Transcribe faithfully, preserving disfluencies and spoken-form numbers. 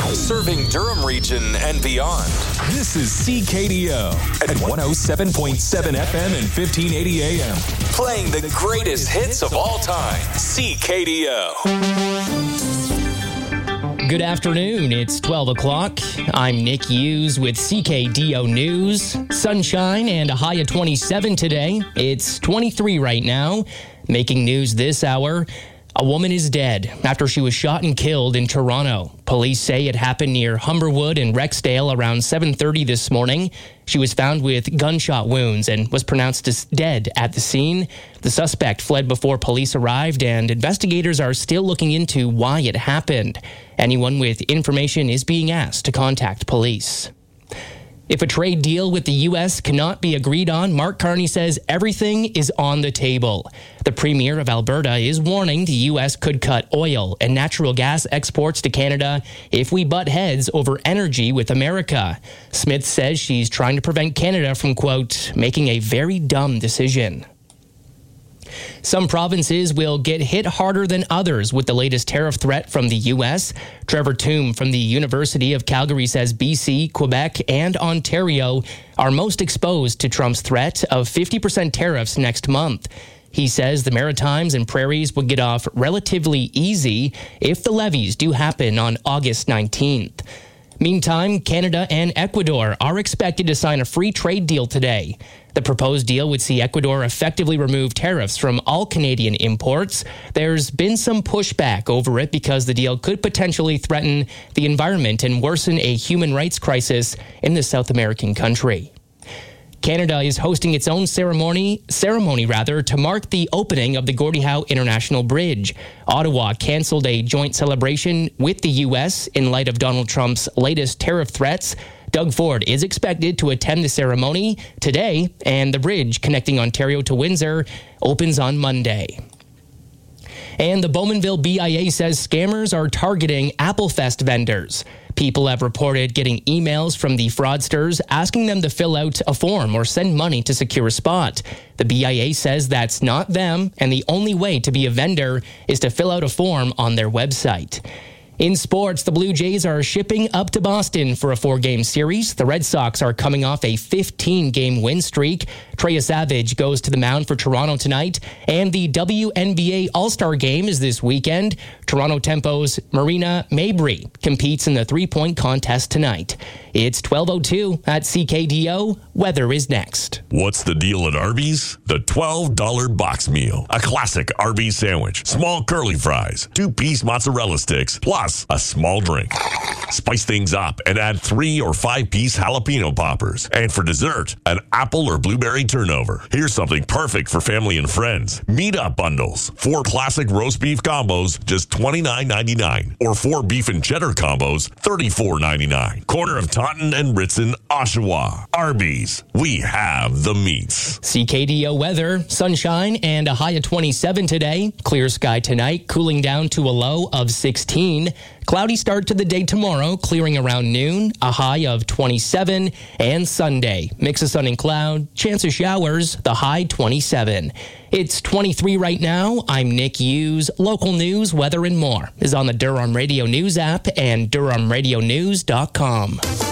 Serving Durham region and beyond. This is C K D O at one oh seven point seven F M and fifteen eighty A M. Playing the greatest hits of all time. C K D O. Good afternoon. It's twelve o'clock. I'm Nick Hughes with C K D O News. Sunshine and a high of twenty-seven today. It's twenty-three right now. Making news this hour. A woman is dead after she was shot and killed in Toronto. Police say it happened near Humberwood and Rexdale around seven thirty this morning. She was found with gunshot wounds and was pronounced as dead at the scene. The suspect fled before police arrived, and investigators are still looking into why it happened. Anyone with information is being asked to contact police. If a trade deal with the U S cannot be agreed on, Mark Carney says everything is on the table. The Premier of Alberta is warning the U S could cut oil and natural gas exports to Canada if we butt heads over energy with America. Smith says she's trying to prevent Canada from, quote, making a very dumb decision. Some provinces will get hit harder than others with the latest tariff threat from the U S. Trevor Toome from the University of Calgary says B C, Quebec, and Ontario are most exposed to Trump's threat of fifty percent tariffs next month. He says the Maritimes and Prairies would get off relatively easy if the levies do happen on August nineteenth. Meantime, Canada and Ecuador are expected to sign a free trade deal today. The proposed deal would see Ecuador effectively remove tariffs from all Canadian imports. There's been some pushback over it because the deal could potentially threaten the environment and worsen a human rights crisis in the South American country. Canada is hosting its own ceremony, ceremony rather, to mark the opening of the Gordie Howe International Bridge. Ottawa canceled a joint celebration with the U S in light of Donald Trump's latest tariff threats. Doug Ford is expected to attend the ceremony today, and the bridge connecting Ontario to Windsor opens on Monday. And the Bowmanville B I A says scammers are targeting Applefest vendors. People have reported getting emails from the fraudsters asking them to fill out a form or send money to secure a spot. The B I A says that's not them, and the only way to be a vendor is to fill out a form on their website. In sports, the Blue Jays are shipping up to Boston for a four-game series. The Red Sox are coming off a fifteen-game win streak. Trey Savage goes to the mound for Toronto tonight. And the W N B A All-Star Game is this weekend. Toronto Tempo's Marina Mabrey competes in the three-point contest tonight. It's twelve oh two at C K D O. Weather is next. What's the deal at Arby's? The twelve dollars box meal. A classic Arby's sandwich, small curly fries, two-piece mozzarella sticks, plus a small drink. Spice things up and add three or five-piece jalapeno poppers. And for dessert, an apple or blueberry turnover. Here's something perfect for family and friends. Meat-up bundles. Four classic roast beef combos, just twenty-nine ninety-nine. Or four beef and cheddar combos, thirty-four ninety-nine. Corner of Taunton and Ritson, Oshawa. Arby's. We have the meats. C K D O weather, sunshine and a high of twenty-seven today. Clear sky tonight, cooling down to a low of sixteen. Cloudy start to the day tomorrow, clearing around noon, a high of twenty-seven. And Sunday, mix of sun and cloud, chance of showers, the high twenty-seven. It's twenty-three right now. I'm Nick Hughes. Local news, weather, and more is on the Durham Radio News app and durham radio news dot com.